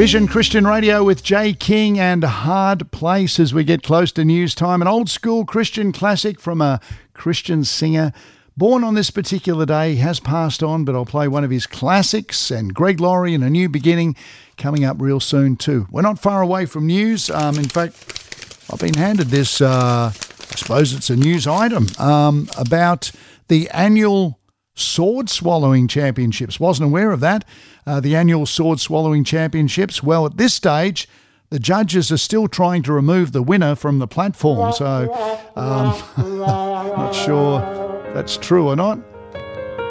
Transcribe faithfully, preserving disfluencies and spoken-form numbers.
Vision Christian Radio with Jay King and Hard Place as we get close to news time. An old school Christian classic from a Christian singer born on this particular day. He has passed on, but I'll play one of his classics, and Greg Laurie and A New Beginning coming up real soon too. We're not far away from news. Um, in fact, I've been handed this, uh, I suppose it's a news item, um, about the annual Sword Swallowing Championships. Wasn't aware of that. Uh, the annual Sword Swallowing Championships. Well, at this stage, the judges are still trying to remove the winner from the platform. So, um, not sure if that's true or not.